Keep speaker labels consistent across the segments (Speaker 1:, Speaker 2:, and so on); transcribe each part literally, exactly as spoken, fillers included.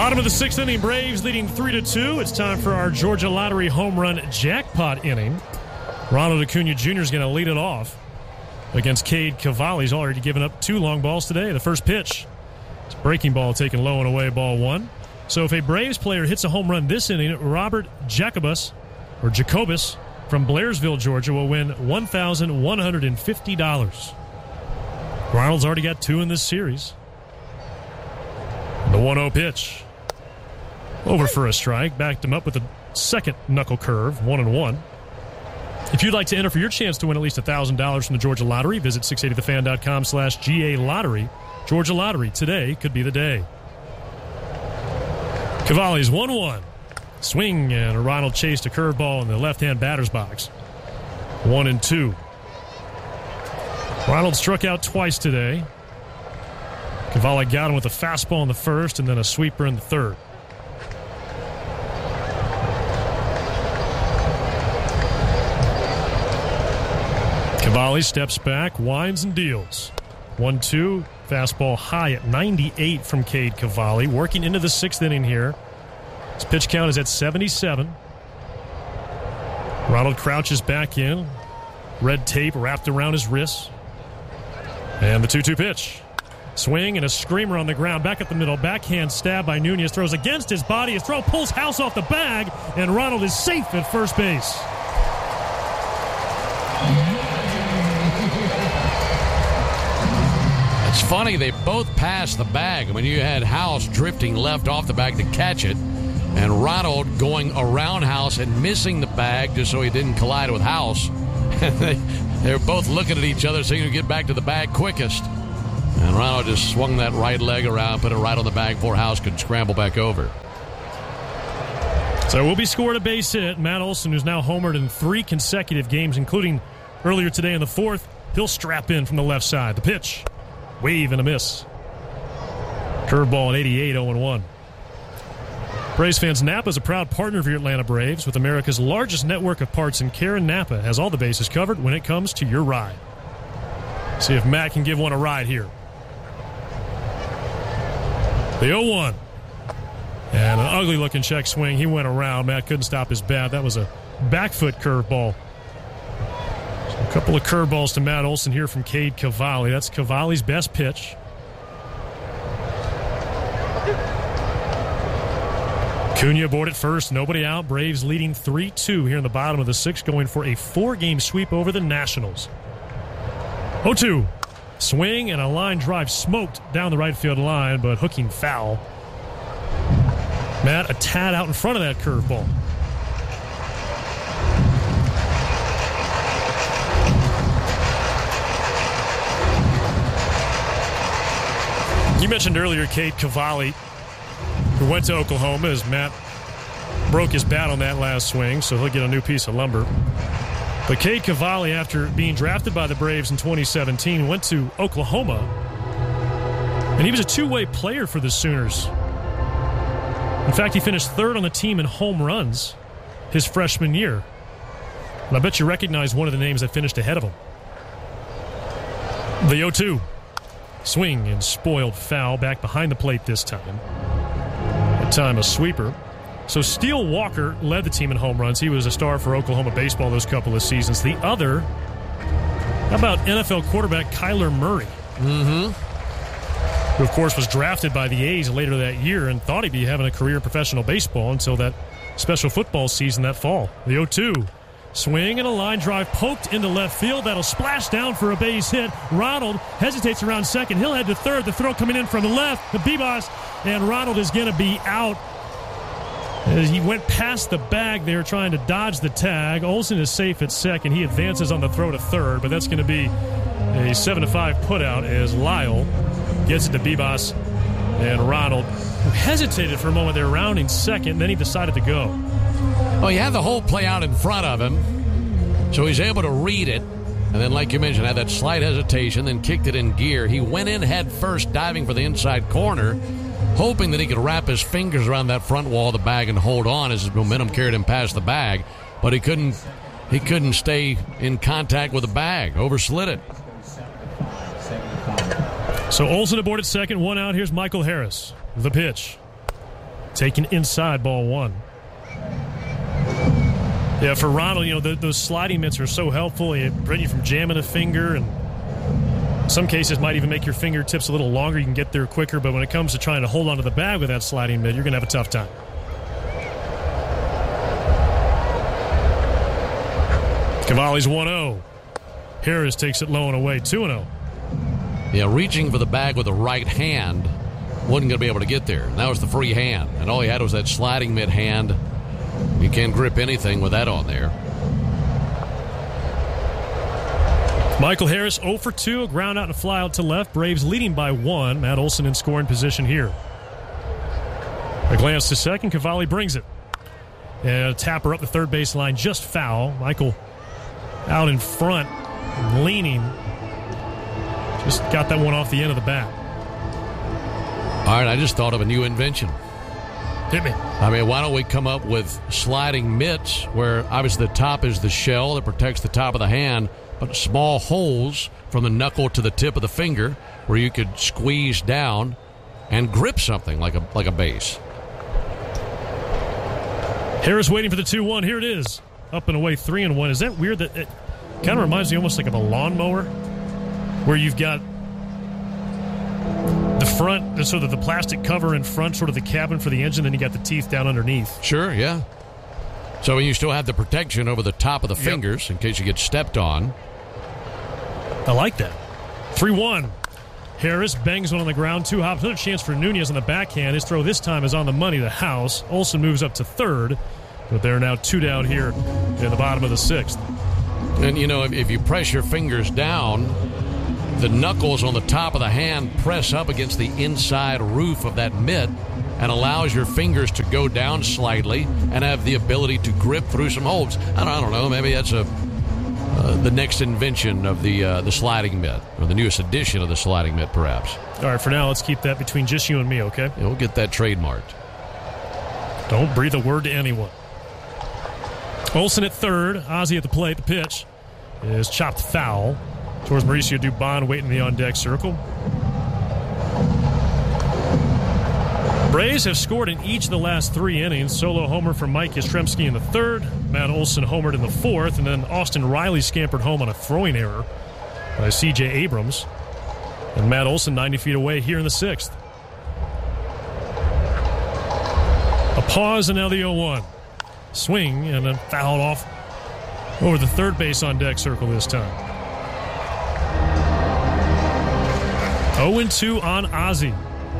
Speaker 1: Bottom of the sixth inning, Braves leading three to two. It's time for our Georgia Lottery home run jackpot inning. Ronald Acuna Junior is going to lead it off against Cade Cavalli. He's already given up two long balls today. The first pitch, it's a breaking ball taken low and away, ball one. So if a Braves player hits a home run this inning, Robert Jacobus, or Jacobus from Blairsville, Georgia, will win one thousand one hundred fifty dollars. Ronald's already got two in this series. The one oh pitch. Over for a strike. Backed him up with a second knuckle curve. One and one. If you'd like to enter for your chance to win at least one thousand dollars from the Georgia Lottery, visit six eighty the fan dot com slash G A Lottery. Georgia Lottery. Today could be the day. Cavalli's one one. Swing, and Ronald chased a curveball in the left-hand batter's box. One and two. Ronald struck out twice today. Cavalli got him with a fastball in the first and then a sweeper in the third. Cavalli steps back, winds and deals. one two, fastball high at ninety-eight from Cade Cavalli. Working into the sixth inning here. His pitch count is at seventy-seven. Ronald crouches back in. Red tape wrapped around his wrists. And the two two pitch. Swing and a screamer on the ground. Back up the middle. Backhand stab by Nunez. Throws against his body. His throw pulls House off the bag. And Ronald is safe at first base.
Speaker 2: It's funny. They both passed the bag. I mean, you had House drifting left off the bag to catch it. And Ronald going around House and missing the bag just so he didn't collide with House. And they, they were both looking at each other, saying to get back to the bag quickest. And Ronald just swung that right leg around, put it right on the bag before House could scramble back over.
Speaker 1: So will be scored a base hit. Matt Olson, who's now homered in three consecutive games, including earlier today in the fourth, he'll strap in from the left side. The pitch, wave and a miss. Curveball at eighty-eight, oh and one. Braves fans, Napa is a proud partner of your Atlanta Braves with America's largest network of parts and care, and Napa has all the bases covered when it comes to your ride. See if Matt can give one a ride here. The oh one. And an ugly-looking check swing. He went around. Matt couldn't stop his bat. That was a back foot curveball. So a couple of curveballs to Matt Olson here from Cade Cavalli. That's Cavalli's best pitch. Cunha aboard at first. Nobody out. Braves leading three two here in the bottom of the sixth, going for a four-game sweep over the Nationals. oh two. Swing and a line drive smoked down the right field line, but hooking foul. Matt a tad out in front of that curveball. You mentioned earlier Cade Cavalli, who went to Oklahoma as Matt broke his bat on that last swing, so he'll get a new piece of lumber. But Cade Cavalli, after being drafted by the Braves in twenty seventeen, went to Oklahoma. And he was a two-way player for the Sooners. In fact, he finished third on the team in home runs his freshman year. And I bet you recognize one of the names that finished ahead of him. The oh two. Swing and spoiled foul back behind the plate this time. That time a sweeper. So Steele Walker led the team in home runs. He was a star for Oklahoma baseball those couple of seasons. The other, how about N F L quarterback Kyler Murray?
Speaker 2: Mm-hmm.
Speaker 1: Who, of course, was drafted by the A's later that year and thought he'd be having a career in professional baseball until that special football season that fall. The oh two. Swing and a line drive poked into left field. That'll splash down for a base hit. Ronald hesitates around second. He'll head to third. The throw coming in from the left. The Bebas, and Ronald is going to be out. As he went past the bag there trying to dodge the tag. Olson is safe at second. He advances on the throw to third, but that's going to be a seven to five putout as Lyle gets it to Bebas, and Ronald, who hesitated for a moment there, rounding second, then he decided to go.
Speaker 2: Well, he had the whole play out in front of him, so he's able to read it. And then, like you mentioned, had that slight hesitation, then kicked it in gear. He went in head first, diving for the inside corner, hoping that he could wrap his fingers around that front wall of the bag and hold on as his momentum carried him past the bag. But he couldn't he couldn't stay in contact with the bag. Overslid it.
Speaker 1: So Olson aboard at second, one out. Here's Michael Harris. The pitch. taken inside, ball one. Yeah, for Ronald, you know, the, those sliding mitts are so helpful. They prevent you from jamming a finger, and in some cases might even make your fingertips a little longer. You can get there quicker, but when it comes to trying to hold onto the bag with that sliding mitt, you're going to have a tough time. Cavalli's one oh. Harris takes it low and away, two oh.
Speaker 2: Yeah, reaching for the bag with the right hand wasn't going to be able to get there. That was the free hand, and all he had was that sliding mitt hand. You can't grip anything with that on there.
Speaker 1: Michael Harris oh for two, a ground out and a fly out to left. Braves leading by one. Matt Olson in scoring position here. A glance to second. Cavalli brings it. And a tapper up the third base line, just foul. Michael out in front, leaning. Just got that one off the end of the bat.
Speaker 2: All right, I just thought of a new invention.
Speaker 1: Hit me.
Speaker 2: I mean, why don't we come up with sliding mitts where obviously the top is the shell that protects the top of the hand, but small holes from the knuckle to the tip of the finger where you could squeeze down and grip something like a like a base.
Speaker 1: Harris waiting for the two one. Here it is. Up and away, three and one. Is that weird? That it kind of reminds me almost like of a lawnmower where you've got the front, the, sort of the plastic cover in front, sort of the cabin for the engine, then you got the teeth down underneath.
Speaker 2: Sure, yeah. So you still have the protection over the top of the
Speaker 1: yep.
Speaker 2: fingers in case you get stepped on.
Speaker 1: I like that. three one. Harris bangs one on the ground, two hops. Another chance for Nunez on the backhand. His throw this time is on the money, the house. Olson moves up to third, but they're now two down here in the bottom of the sixth.
Speaker 2: And, you know, if, if you press your fingers down, the knuckles on the top of the hand press up against the inside roof of that mitt and allows your fingers to go down slightly and have the ability to grip through some holes. I don't, I don't know. Maybe that's a uh, the next invention of the uh, the sliding mitt, or the newest edition of the sliding mitt, perhaps.
Speaker 1: All right, for now, let's keep that between just you and me, okay?
Speaker 2: Yeah, we'll get that trademarked.
Speaker 1: Don't breathe a word to anyone. Olson at third. Ozzie at the plate. The pitch is chopped foul towards Mauricio Dubon, waiting in the on-deck circle. Braves have scored in each of the last three innings. Solo homer from Mike Yastrzemski in the third. Matt Olson homered in the fourth. And then Austin Riley scampered home on a throwing error by C J Abrams. And Matt Olson ninety feet away here in the sixth. A pause and now the oh one. Swing and then fouled off over the third base on deck circle this time. oh and two on Ozzie.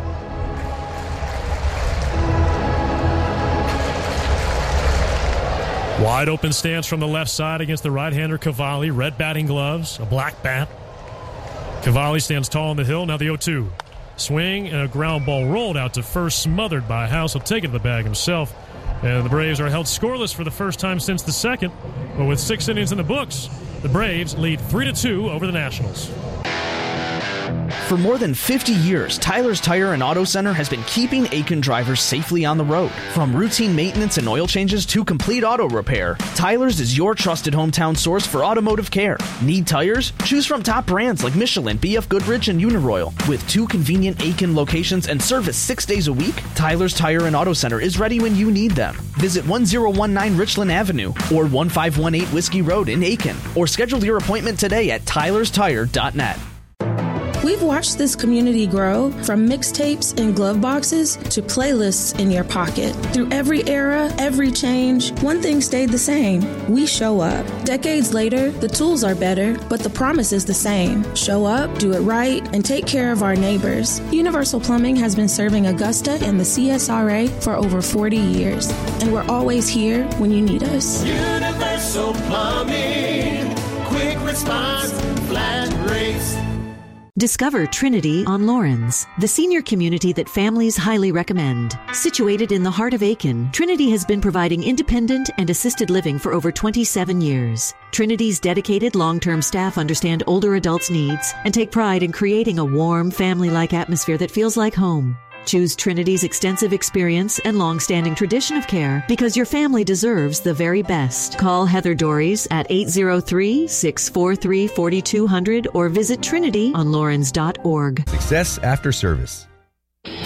Speaker 1: Wide open stance from the left side against the right-hander Cavalli. Red batting gloves, a black bat. Cavalli stands tall on the hill. Now the oh two. Swing and a ground ball rolled out to first, smothered by House. He'll take it to the bag himself. And the Braves are held scoreless for the first time since the second. But with six innings in the books, the Braves lead three to two over the Nationals.
Speaker 3: For more than fifty years, Tyler's Tire and Auto Center has been keeping Aiken drivers safely on the road. From routine maintenance and oil changes to complete auto repair, Tyler's is your trusted hometown source for automotive care. Need tires? Choose from top brands like Michelin, B F Goodrich, and Uniroyal. With two convenient Aiken locations and service six days a week, Tyler's Tire and Auto Center is ready when you need them. Visit one oh one nine Richland Avenue or one five one eight Whiskey Road in Aiken, or schedule your appointment today at tylers tire dot net.
Speaker 4: We've watched this community grow from mixtapes and glove boxes to playlists in your pocket. Through every era, every change, one thing stayed the same. We show up. Decades later, the tools are better, but the promise is the same. Show up, do it right, and take care of our neighbors. Universal Plumbing has been serving Augusta and the C S R A for over forty years, and we're always here when you need us.
Speaker 5: Universal Plumbing, quick response, flat rates.
Speaker 6: Discover Trinity on Lawrence, the senior community that families highly recommend. Situated in the heart of Aiken, Trinity has been providing independent and assisted living for over twenty-seven years. Trinity's dedicated long-term staff understand older adults' needs and take pride in creating a warm, family-like atmosphere that feels like home. Choose Trinity's extensive experience and long-standing tradition of care because your family deserves the very best. Call Heather Dories at eight oh three, six four three, four two zero zero or visit trinity on lawrence dot org.
Speaker 7: Success after service.